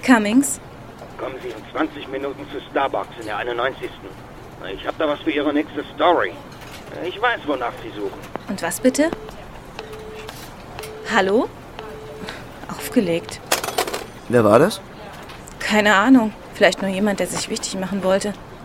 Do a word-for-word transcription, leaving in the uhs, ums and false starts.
Cummings? Kommen Sie in zwanzig Minuten zu Starbucks in der einundneunzigsten Ich habe da was für Ihre nächste Story. Ich weiß, wonach Sie suchen. Und was bitte? Hallo? Aufgelegt. Wer war das? Keine Ahnung. Vielleicht nur jemand, der sich wichtig machen wollte.